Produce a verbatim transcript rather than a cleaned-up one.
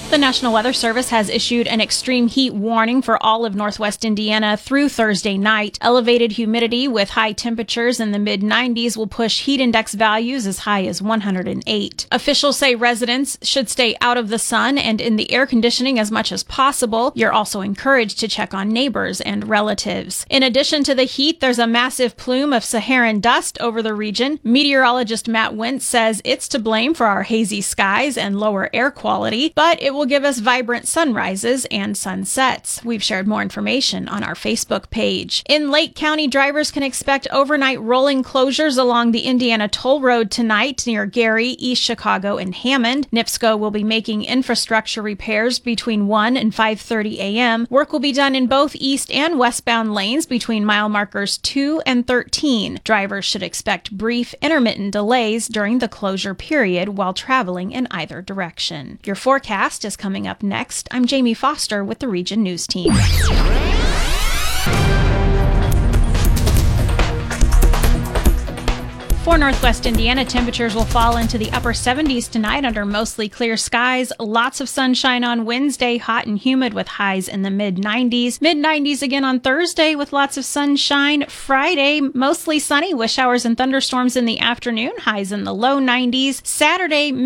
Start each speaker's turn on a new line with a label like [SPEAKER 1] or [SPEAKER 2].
[SPEAKER 1] The National Weather Service has issued an extreme heat warning for all of northwest Indiana through Thursday night. Elevated humidity with high temperatures in the mid nineties will push heat index values as high as one hundred eight. Officials say residents should stay out of the sun and in the air conditioning as much as possible. You're also encouraged to check on neighbors and relatives. In addition to the heat, there's a massive plume of Saharan dust over the region. Meteorologist Matt Wentz says it's to blame for our hazy skies and lower air quality, but it will give us vibrant sunrises and sunsets. We've shared more information on our Facebook page. In Lake County, drivers can expect overnight rolling closures along the Indiana Toll Road tonight near Gary, East Chicago, and Hammond. NIPSCO will be making infrastructure repairs between one and five thirty a.m. Work will be done in both east and westbound lanes between mile markers two and thirteen. Drivers should expect brief, intermittent delays during the closure period while traveling in either direction. Your forecast is coming up next. I'm Jamie Foster with the Region News Team. For northwest Indiana, temperatures will fall into the upper seventies tonight under mostly clear skies. Lots of sunshine on Wednesday, hot and humid with highs in the mid nineties. mid nineties again on Thursday with lots of sunshine. Friday, mostly sunny with showers and thunderstorms in the afternoon, highs in the low nineties. Saturday,